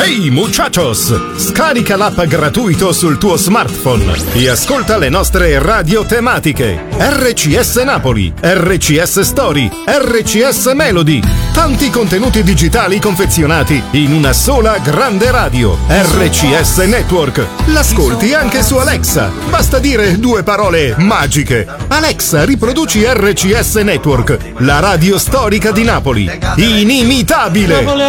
Hey muchachos! Scarica l'app gratuito sul tuo smartphone e ascolta le nostre radio tematiche. RCS Napoli, RCS Story, RCS Melody. Tanti contenuti digitali confezionati in una sola grande radio. RCS Network. L'ascolti anche su Alexa. Basta dire due parole magiche. Alexa, riproduci RCS Network, la radio storica di Napoli. Inimitabile!